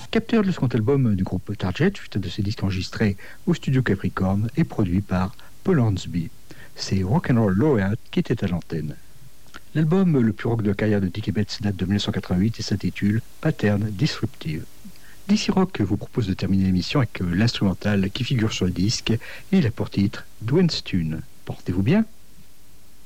Capture, le second album du groupe Target, suite de ses disques enregistrés au studio Capricorn et produit par Paul Hornsby. C'est Rock'n'Roll Laureate qui était à l'antenne. L'album le plus rock de la carrière de Dickie Betts date de 1988 et s'intitule Pattern Disruptive. DC Rock vous propose de terminer l'émission avec l'instrumental qui figure sur le disque et il a pour titre Dwayne's Tune. Portez-vous bien.